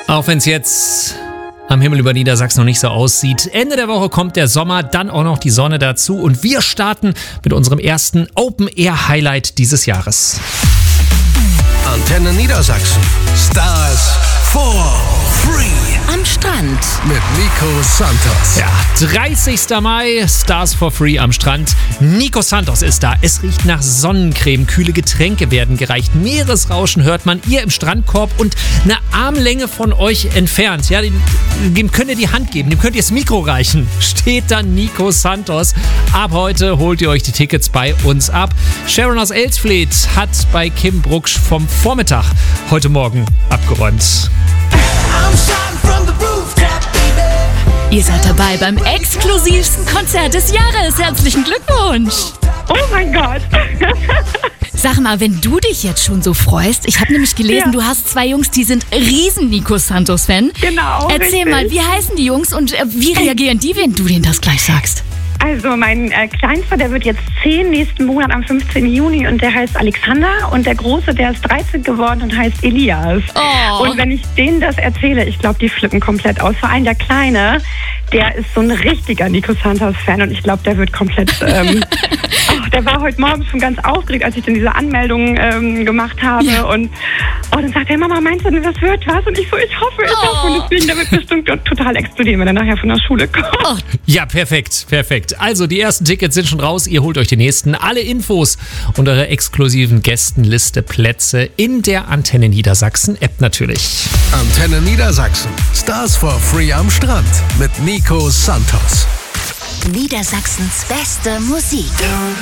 Auch wenn es jetzt am Himmel über Niedersachsen noch nicht so aussieht. Ende der Woche kommt der Sommer, dann auch noch die Sonne dazu. Und wir starten mit unserem ersten Open-Air-Highlight dieses Jahres. Antenne Niedersachsen. Stars for Free. Am Strand. Mit Nico Santos. Ja, 30. Mai, Stars for Free am Strand. Nico Santos ist da. Es riecht nach Sonnencreme, kühle Getränke werden gereicht. Meeresrauschen hört man, ihr im Strandkorb und eine Armlänge von euch entfernt. Ja, dem könnt ihr die Hand geben, dem könnt ihr das Mikro reichen. Steht dann Nico Santos. Ab heute holt ihr euch die Tickets bei uns ab. Sharon aus Elsfleth hat bei Kim Brucksch vom Vormittag heute Morgen abgeräumt. Ihr seid dabei beim exklusivsten Konzert des Jahres. Herzlichen Glückwunsch! Oh mein Gott! Sag mal, wenn du dich jetzt schon so freust, ich habe nämlich gelesen, Du hast zwei Jungs, die sind riesen Nico Santos-Fan. Genau. Erzähl mal, wie heißen die Jungs und wie reagieren die, wenn du denen das gleich sagst? Also mein Kleinster, der wird jetzt 10 nächsten Monat am 15. Juni und der heißt Alexander und der Große, der ist 13 geworden und heißt Elias. Oh. Und wenn ich denen das erzähle, ich glaube, die flippen komplett aus. Vor allem der Kleine, der ist so ein richtiger Nico Santos-Fan und ich glaube, der wird komplett... der war heute Morgen schon ganz aufgeregt, als ich dann diese Anmeldung gemacht habe. Ja. Und dann sagt er, Mama, meinst du denn, das wird was? Und ich so, ich hoffe. Und deswegen, der wird bestimmt total explodieren, wenn er nachher von der Schule kommt. Oh. Ja, perfekt. Also, die ersten Tickets sind schon raus. Ihr holt euch die nächsten. Alle Infos und eure exklusiven Gästenliste Plätze in der Antenne Niedersachsen App natürlich. Antenne Niedersachsen. Stars for Free am Strand. Mit Nico Santos. Niedersachsens beste Musik.